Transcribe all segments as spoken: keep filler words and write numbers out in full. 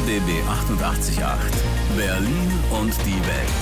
B B achtundachtzig Komma acht. Berlin und die Welt.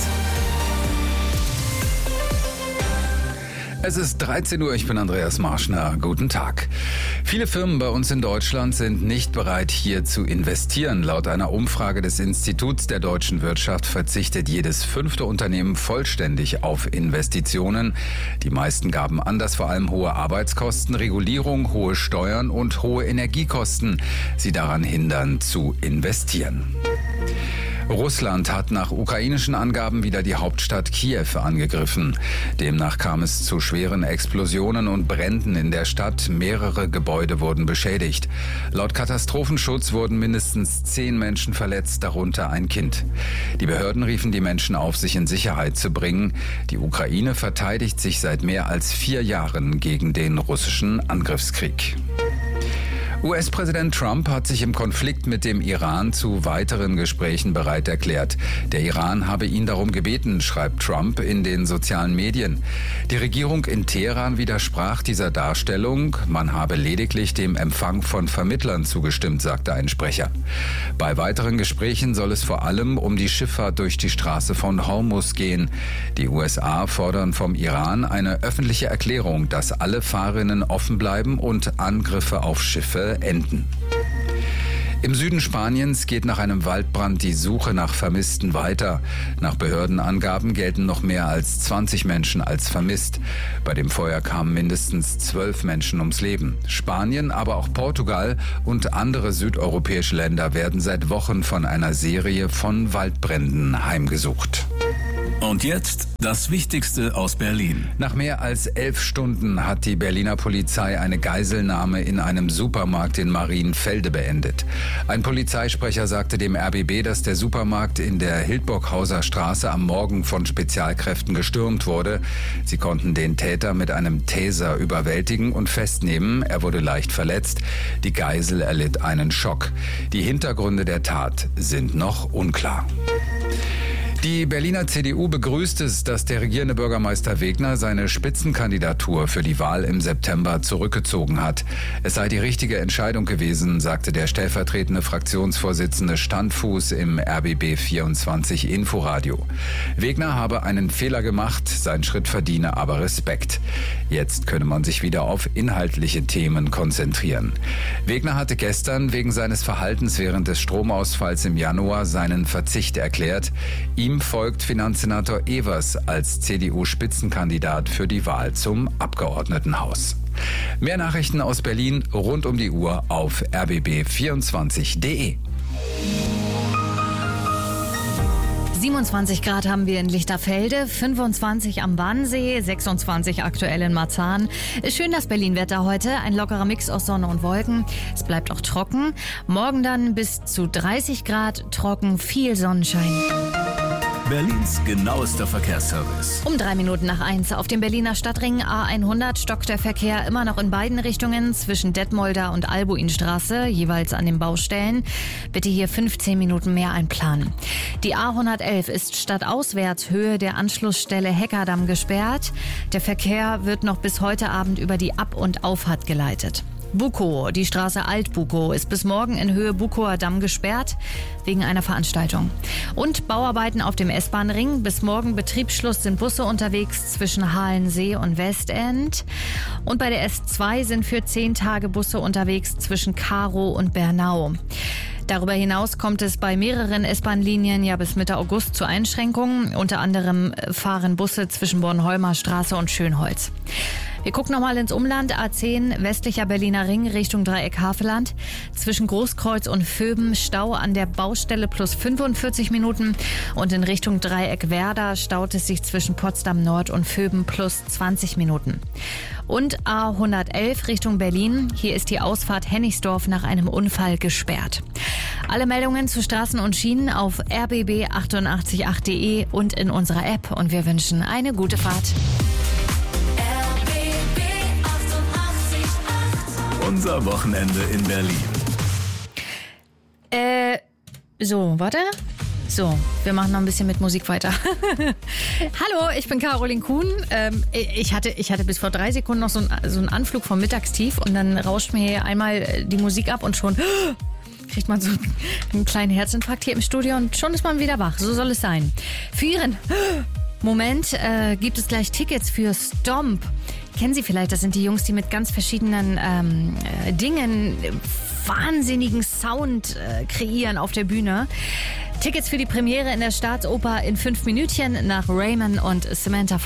Es ist dreizehn Uhr, ich bin Andreas Marschner. Guten Tag. Viele Firmen bei uns in Deutschland sind nicht bereit, hier zu investieren. Laut einer Umfrage des Instituts der deutschen Wirtschaft verzichtet jedes fünfte Unternehmen vollständig auf Investitionen. Die meisten gaben an, dass vor allem hohe Arbeitskosten, Regulierung, hohe Steuern und hohe Energiekosten sie daran hindern, zu investieren. Russland hat nach ukrainischen Angaben wieder die Hauptstadt Kiew angegriffen. Demnach kam es zu schweren Explosionen und Bränden in der Stadt. Mehrere Gebäude wurden beschädigt. Laut Katastrophenschutz wurden mindestens zehn Menschen verletzt, darunter ein Kind. Die Behörden riefen die Menschen auf, sich in Sicherheit zu bringen. Die Ukraine verteidigt sich seit mehr als vier Jahren gegen den russischen Angriffskrieg. U S-Präsident Trump hat sich im Konflikt mit dem Iran zu weiteren Gesprächen bereit erklärt. Der Iran habe ihn darum gebeten, schreibt Trump in den sozialen Medien. Die Regierung in Teheran widersprach dieser Darstellung. Man habe lediglich dem Empfang von Vermittlern zugestimmt, sagte ein Sprecher. Bei weiteren Gesprächen soll es vor allem um die Schifffahrt durch die Straße von Hormuz gehen. Die U S A fordern vom Iran eine öffentliche Erklärung, dass alle Fahrrinnen offen bleiben und Angriffe auf Schiffe enden. Im Süden Spaniens geht nach einem Waldbrand die Suche nach Vermissten weiter. Nach Behördenangaben gelten noch mehr als zwanzig Menschen als vermisst. Bei dem Feuer kamen mindestens zwölf Menschen ums Leben. Spanien, aber auch Portugal und andere südeuropäische Länder werden seit Wochen von einer Serie von Waldbränden heimgesucht. Und jetzt das Wichtigste aus Berlin. Nach mehr als elf Stunden hat die Berliner Polizei eine Geiselnahme in einem Supermarkt in Marienfelde beendet. Ein Polizeisprecher sagte dem R B B, dass der Supermarkt in der Hildburghauser Straße am Morgen von Spezialkräften gestürmt wurde. Sie konnten den Täter mit einem Taser überwältigen und festnehmen. Er wurde leicht verletzt. Die Geisel erlitt einen Schock. Die Hintergründe der Tat sind noch unklar. Die Berliner C D U begrüßt es, dass der regierende Bürgermeister Wegner seine Spitzenkandidatur für die Wahl im September zurückgezogen hat. Es sei die richtige Entscheidung gewesen, sagte der stellvertretende Fraktionsvorsitzende Standfuß im R B B vierundzwanzig Inforadio. Wegner habe einen Fehler gemacht, sein Schritt verdiene aber Respekt. Jetzt könne man sich wieder auf inhaltliche Themen konzentrieren. Wegner hatte gestern wegen seines Verhaltens während des Stromausfalls im Januar seinen Verzicht erklärt. Ihm folgt Finanzsenator Evers als C D U-Spitzenkandidat für die Wahl zum Abgeordnetenhaus. Mehr Nachrichten aus Berlin rund um die Uhr auf r b b vierundzwanzig punkt d e. siebenundzwanzig Grad haben wir in Lichterfelde, fünfundzwanzig am Wannsee, sechsundzwanzig aktuell in Marzahn. Schön das Berlin-Wetter heute, ein lockerer Mix aus Sonne und Wolken. Es bleibt auch trocken. Morgen dann bis zu dreißig Grad, trocken, viel Sonnenschein. Berlins genauester Verkehrsservice. Um drei Minuten nach eins auf dem Berliner Stadtring A hundert stockt der Verkehr immer noch in beiden Richtungen zwischen Detmolder und Albuinstraße, jeweils an den Baustellen. Bitte hier fünfzehn Minuten mehr einplanen. Die A hundertelf ist stadtauswärts Höhe der Anschlussstelle Heckerdamm gesperrt. Der Verkehr wird noch bis heute Abend über die Ab- und Auffahrt geleitet. Bukow, die Straße Alt-Bukow, ist bis morgen in Höhe Bukower Damm gesperrt, wegen einer Veranstaltung. Und Bauarbeiten auf dem S-Bahn-Ring. Bis morgen Betriebsschluss sind Busse unterwegs zwischen Halensee und Westend. Und bei der S zwei sind für zehn Tage Busse unterwegs zwischen Karow und Bernau. Darüber hinaus kommt es bei mehreren S-Bahn-Linien ja bis Mitte August zu Einschränkungen. Unter anderem fahren Busse zwischen Bornholmer Straße und Schönholz. Wir gucken nochmal ins Umland. A zehn, westlicher Berliner Ring Richtung Dreieck Havelland. Zwischen Großkreuz und Vöben Stau an der Baustelle plus fünfundvierzig Minuten. Und in Richtung Dreieck Werder staut es sich zwischen Potsdam Nord und Vöben plus zwanzig Minuten. Und A hundertelf Richtung Berlin. Hier ist die Ausfahrt Hennigsdorf nach einem Unfall gesperrt. Alle Meldungen zu Straßen und Schienen auf r b b achtundachtzig punkt acht punkt d e und in unserer App. Und wir wünschen eine gute Fahrt. Unser Wochenende in Berlin. Äh, so, warte. So, wir machen noch ein bisschen mit Musik weiter. Hallo, ich bin Caroline Kuhn. Ähm, ich, hatte, ich hatte bis vor drei Sekunden noch so einen, so einen Anflug vom Mittagstief und dann rauscht mir hier einmal die Musik ab und schon kriegt man so einen kleinen Herzinfarkt hier im Studio und schon ist man wieder wach. So soll es sein. Für Ihren Moment äh, gibt es gleich Tickets für Stomp. Kennen Sie vielleicht, das sind die Jungs, die mit ganz verschiedenen ähm, äh, Dingen wahnsinnigen Sound äh, kreieren auf der Bühne. Tickets für die Premiere in der Staatsoper in fünf Minütchen nach Raymond und Samantha